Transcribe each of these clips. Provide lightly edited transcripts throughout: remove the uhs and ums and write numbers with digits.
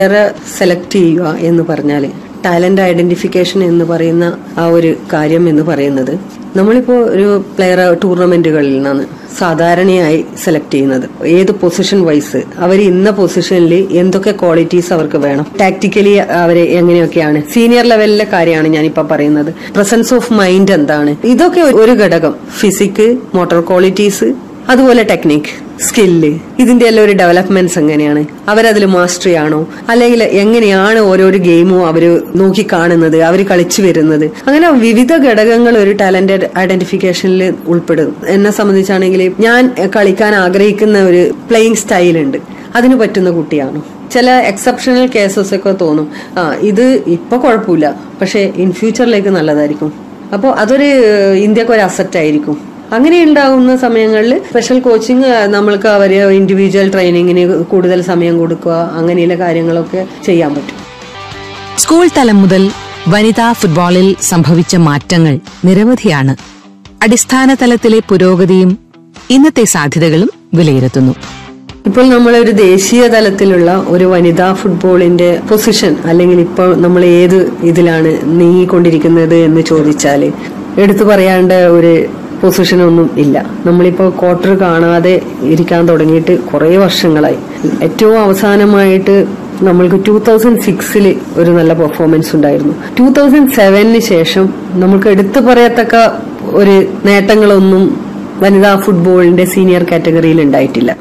വേറെ സെലക്ട് ചെയ്യുക എന്ന് പറഞ്ഞാൽ ടാലന്റ് ഐഡന്റിഫിക്കേഷൻ എന്ന് പറയുന്ന ആ ഒരു കാര്യം എന്ന് പറയുന്നത് നമ്മളിപ്പോ ഒരു പ്ലെയർ ടൂർണമെന്റുകളിൽ നിന്നാണ് സാധാരണയായി സെലക്ട് ചെയ്യുന്നത്. ഏത് പൊസിഷൻ വൈസ് അവർ ഇന്ന പൊസിഷനിൽ എന്തൊക്കെ ക്വാളിറ്റീസ് അവർക്ക് വേണം, ടാക്ടിക്കലി അവരെ എങ്ങനെയൊക്കെയാണ്, സീനിയർ ലെവലിലെ കാര്യമാണ് ഞാനിപ്പോ പറയുന്നത്. പ്രസൻസ് ഓഫ് മൈൻഡ് എന്താണ്, ഇതൊക്കെ ഒരു ഘടകം. ഫിസിക്, മോട്ടോർ ക്വാളിറ്റീസ്, അതുപോലെ ടെക്നിക്, സ്കില്ല്, ഇതിന്റെ എല്ലാം ഒരു ഡെവലപ്മെന്റ്സ് എങ്ങനെയാണ്, അവരതിൽ മാസ്റ്ററി ആണോ, അല്ലെങ്കിൽ എങ്ങനെയാണ് ഓരോരോ ഗെയിമും അവര് നോക്കി കാണുന്നത്, അവര് കളിച്ചു വരുന്നത്, അങ്ങനെ വിവിധ ഘടകങ്ങൾ ഒരു ടാലന്റ് ഐഡന്റിഫിക്കേഷനിൽ ഉൾപ്പെടും. എന്നെ സംബന്ധിച്ചാണെങ്കിൽ ഞാൻ കളിക്കാൻ ആഗ്രഹിക്കുന്ന ഒരു പ്ലേയിങ് സ്റ്റൈൽ ഉണ്ട്, അതിന് പറ്റുന്ന കുട്ടിയാണോ. ചില എക്സെപ്ഷണൽ കേസസ് ഒക്കെ തോന്നും, ഇത് ഇപ്പൊ കുഴപ്പമില്ല, പക്ഷെ ഇൻ ഫ്യൂച്ചറിലേക്ക് നല്ലതായിരിക്കും. അപ്പോൾ അതൊരു ഇന്ത്യക്ക് ഒരു അസറ്റ് ആയിരിക്കും. അങ്ങനെ ഉണ്ടാകുന്ന സമയങ്ങളിൽ സ്പെഷ്യൽ കോച്ചിങ് നമ്മൾക്ക് അവര് ഇൻഡിവിജ്വൽ ട്രെയിനിങ്ങിന് കൂടുതൽ സമയം കൊടുക്കുക, അങ്ങനെയുള്ള കാര്യങ്ങളൊക്കെ ചെയ്യാൻ പറ്റും. സ്കൂൾ തലം മുതൽ വനിതാ ഫുട്ബോളിൽ സംഭവിച്ച മാറ്റങ്ങൾ നിരവധിയാണ്. അടിസ്ഥാന തലത്തിലെ പുരോഗതിയും ഇന്നത്തെ സാധ്യതകളും വിലയിരുത്തുന്നു. ഇപ്പോൾ നമ്മളൊരു ദേശീയ തലത്തിലുള്ള ഒരു വനിതാ ഫുട്ബോളിന്റെ പൊസിഷൻ, അല്ലെങ്കിൽ ഇപ്പോൾ നമ്മൾ ഏത് ഇതിലാണ് നീങ്ങിക്കൊണ്ടിരിക്കുന്നത് എന്ന് ചോദിച്ചാൽ എടുത്തു പറയാണ്ട് ഒരു പൊസിഷനൊന്നും ഇല്ല. നമ്മളിപ്പോ ക്വാർട്ടർ കാണാതെ ഇരിക്കാൻ തുടങ്ങിയിട്ട് കുറെ വർഷങ്ങളായി. ഏറ്റവും അവസാനമായിട്ട് നമ്മൾക്ക് 2006 ഒരു നല്ല പെർഫോമൻസ് ഉണ്ടായിരുന്നു. 2007 ശേഷം നമുക്ക് എടുത്തു പറയത്തക്ക ഒരു നേട്ടങ്ങളൊന്നും വനിതാ ഫുട്ബോളിന്റെ സീനിയർ കാറ്റഗറിയിൽ ഉണ്ടായിട്ടില്ല.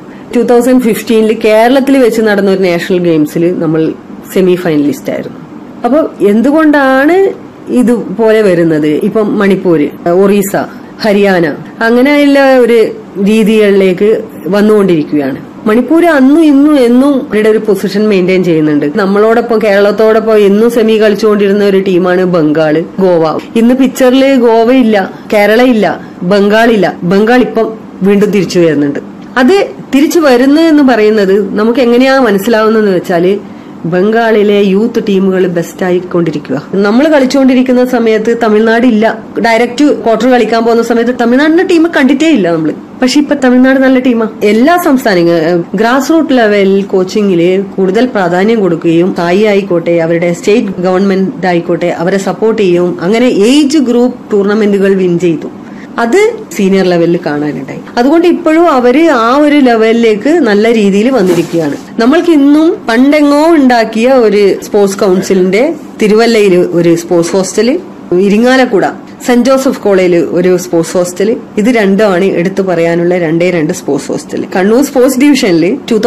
2015 കേരളത്തിൽ വെച്ച് നടന്ന ഒരു നാഷണൽ ഗെയിംസിൽ നമ്മൾ സെമി ഫൈനലിസ്റ്റ് ആയിരുന്നു. അപ്പൊ എന്തുകൊണ്ടാണ് ഇതുപോലെ വരുന്നത്? ഇപ്പം മണിപ്പൂര്, ഒറീസ, ഹരിയാന, അങ്ങനെയുള്ള ഒരു രീതികളിലേക്ക് വന്നുകൊണ്ടിരിക്കുകയാണ്. മണിപ്പൂർ അന്നും ഇന്നും എന്നും അവരുടെ ഒരു പൊസിഷൻ മെയിൻറ്റെയിൻ ചെയ്യുന്നുണ്ട്. നമ്മളോടൊപ്പം കേരളത്തോടൊപ്പം എന്നും സെമി കളിച്ചുകൊണ്ടിരുന്ന ഒരു ടീമാണ് ബംഗാള്, ഗോവ. ഇന്ന് പിക്ചറിൽ ഗോവ ഇല്ല, കേരള ഇല്ല, ബംഗാളില്ല. ബംഗാൾ ഇപ്പം വീണ്ടും തിരിച്ചു വരുന്നുണ്ട്. അത് തിരിച്ചു വരുന്നു എന്ന് പറയുന്നത് നമുക്ക് എങ്ങനെയാ മനസ്സിലാവുന്നതെന്ന് വെച്ചാല് ബംഗാളിലെ യൂത്ത് ടീമുകൾ ബെസ്റ്റ് ആയിക്കൊണ്ടിരിക്കുക. നമ്മൾ കളിച്ചുകൊണ്ടിരിക്കുന്ന സമയത്ത് തമിഴ്നാട് ഇല്ല. ഡയറക്റ്റ് ക്വാർട്ടർ കളിക്കാൻ പോകുന്ന സമയത്ത് തമിഴ്നാടിന്റെ ടീം കണ്ടിട്ടേ ഇല്ല നമ്മള്. പക്ഷെ ഇപ്പൊ തമിഴ്നാട് നല്ല ടീമാ. എല്ലാ സംസ്ഥാനങ്ങളും ഗ്രാസ് റൂട്ട് ലെവൽ കോച്ചിങ്ങില് കൂടുതൽ പ്രാധാന്യം കൊടുക്കുകയും സായി ആയിക്കോട്ടെ, അവരുടെ സ്റ്റേറ്റ് ഗവൺമെന്റ് ആയിക്കോട്ടെ, അവരെ സപ്പോർട്ട് ചെയ്യും. അങ്ങനെ ഏജ് ഗ്രൂപ്പ് ടൂർണമെന്റുകൾ വിൻ ചെയ്തു. അത് സീനിയർ ലെവലിൽ കാണാനുണ്ടായി. അതുകൊണ്ട് ഇപ്പോഴും അവര് ആ ഒരു ലെവലിലേക്ക് നല്ല രീതിയിൽ വന്നിരിക്കുകയാണ്. നമ്മൾക്ക് ഇന്നും പണ്ടെങ്ങോ ഉണ്ടാക്കിയ ഒരു സ്പോർട്സ് കൌൺസിലിന്റെ തിരുവല്ലയിൽ ഒരു sports hostel, Irinjalakuda saint Joseph കോളേജിൽ ഒരു സ്പോർട്സ് ഹോസ്റ്റല്, ഇത് രണ്ടുമാണ് എടുത്തു പറയാനുള്ള രണ്ട് സ്പോർട്സ് ഹോസ്റ്റല്. കണ്ണൂർ സ്പോർട്സ് ഡിവിഷനിൽ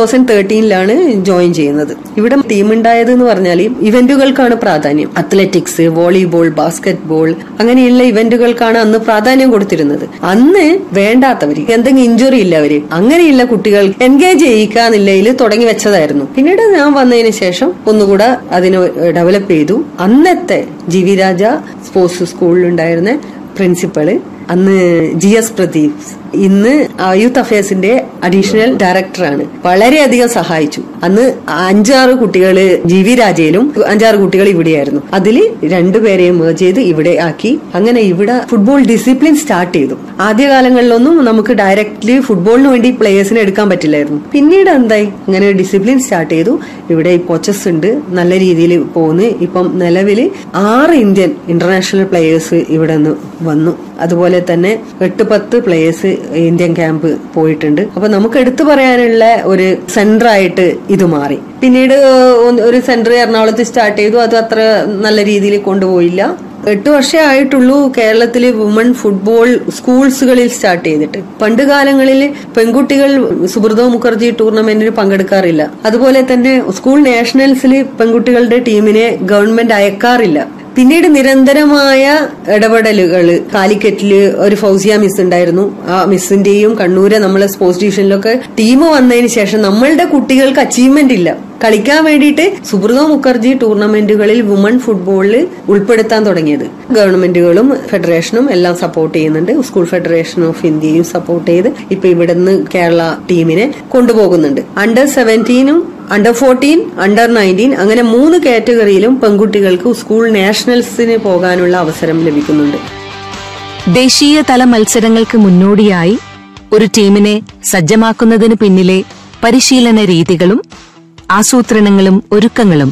2013 ജോയിൻ ചെയ്യുന്നത്. ഇവിടെ ടീം ഉണ്ടായത് എന്ന് പറഞ്ഞാൽ ഇവന്റുകൾക്കാണ് പ്രാധാന്യം. അത്ലറ്റിക്സ്, വോളിബോൾ, ബാസ്കറ്റ് ബോൾ, അങ്ങനെയുള്ള ഇവന്റുകൾക്കാണ് അന്ന് പ്രാധാന്യം കൊടുത്തിരുന്നത്. അന്ന് വേണ്ടാത്തവര്, എന്തെങ്കിലും ഇഞ്ചുറി ഇല്ലവര്, അങ്ങനെയുള്ള കുട്ടികൾ എൻഗേജ് ചെയ്യിക്കാന്നില്ലയിൽ തുടങ്ങി വെച്ചതായിരുന്നു. പിന്നീട് ഞാൻ വന്നതിന് ശേഷം ഒന്നുകൂടെ അതിനെ ഡെവലപ്പ് ചെയ്തു. അന്നത്തെ ജി വി രാജ സ്പോർട്സ് സ്കൂളിലുണ്ടായിരുന്ന പ്രിൻസിപ്പള് അന്ന് GS പ്രദീപ്, ഇന്ന് യൂത്ത് അഫയേഴ്സിന്റെ അഡീഷണൽ ഡയറക്ടറാണ്. വളരെയധികം സഹായിച്ചു. അന്ന് 5-6 കുട്ടികള് GV രാജയിലും 5-6 കുട്ടികൾ ഇവിടെയായിരുന്നു. അതിൽ 2 പേരെയും മേർജ് ചെയ്ത് ഇവിടെ ആക്കി. അങ്ങനെ ഇവിടെ ഫുട്ബോൾ ഡിസിപ്ലിൻ സ്റ്റാർട്ട് ചെയ്തു. ആദ്യകാലങ്ങളിലൊന്നും നമുക്ക് ഡയറക്റ്റ്ലി ഫുട്ബോളിന് വേണ്ടി പ്ലേയേഴ്സിനെ എടുക്കാൻ പറ്റില്ലായിരുന്നു. പിന്നീട് എന്തായി, അങ്ങനെ ഡിസിപ്ലിൻ സ്റ്റാർട്ട് ചെയ്തു. ഇവിടെ കോച്ചസ് ഉണ്ട്, നല്ല രീതിയിൽ പോകുന്നു. ഇപ്പം നിലവില് 6 ഇന്ത്യൻ ഇന്റർനാഷണൽ പ്ലേയേഴ്സ് ഇവിടെ നിന്ന് വന്നു. അതുപോലെ തന്നെ 8-10 പ്ലേയേഴ്സ് ഇന്ത്യൻ ക്യാമ്പ് പോയിട്ടുണ്ട്. അപ്പൊ നമുക്ക് എടുത്തു പറയാനുള്ള ഒരു സെന്റർ ആയിട്ട് ഇത് മാറി. പിന്നീട് ഒരു സെന്റർ എറണാകുളത്ത് സ്റ്റാർട്ട് ചെയ്തു. അത് അത്ര നല്ല രീതിയിൽ കൊണ്ടുപോയില്ല. 8 വർഷമേ ആയിട്ടുള്ളൂ കേരളത്തില് വുമൺ ഫുട്ബോൾ സ്കൂൾസുകളിൽ സ്റ്റാർട്ട് ചെയ്തിട്ട്. പണ്ട് കാലങ്ങളിൽ പെൺകുട്ടികൾ സുബ്രതോ മുഖർജി ടൂർണമെന്റിന് പങ്കെടുക്കാറില്ല. അതുപോലെ തന്നെ സ്കൂൾ നാഷണൽസിൽ പെൺകുട്ടികളുടെ ടീമിനെ ഗവൺമെന്റ് അയക്കാറില്ല. പിന്നീട് നിരന്തരമായ ഇടപെടലുകൾ, കാലിക്കറ്റില് ഒരു ഫൗസിയ മിസ് ഉണ്ടായിരുന്നു. ആ മിസ്സിന്റെയും കണ്ണൂര് നമ്മളെ സ്പോർട്സ് ഡിവിഷനിലൊക്കെ ടീം വന്നതിന് ശേഷം നമ്മളുടെ കുട്ടികൾക്ക് അച്ചീവ്മെന്റ് ഇല്ല. കളിക്കാൻ വേണ്ടിയിട്ട് സുബ്രതോ മുഖർജി ടൂർണമെന്റുകളിൽ വുമൺ ഫുട്ബോളിൽ ഉൾപ്പെടുത്താൻ തുടങ്ങിയത്. ഗവൺമെന്റുകളും ഫെഡറേഷനും എല്ലാം സപ്പോർട്ട് ചെയ്യുന്നുണ്ട്. സ്കൂൾ ഫെഡറേഷൻ ഓഫ് ഇന്ത്യയും സപ്പോർട്ട് ചെയ്ത് ഇപ്പൊ ഇവിടുന്ന് കേരള ടീമിനെ കൊണ്ടുപോകുന്നുണ്ട്. Under 17, Under 14, Under 19 അങ്ങനെ 3 കാറ്റഗറിയിലും പെൺകുട്ടികൾക്ക് സ്കൂൾ നാഷണൽസിന് പോകാനുള്ള അവസരം ലഭിക്കുന്നുണ്ട്. ദേശീയ തല മത്സരങ്ങൾക്ക് മുന്നോടിയായി ഒരു ടീമിനെ സജ്ജമാക്കുന്നതിന് പിന്നിലെ പരിശീലന രീതികളും ആസൂത്രണങ്ങളും ഒരുക്കങ്ങളും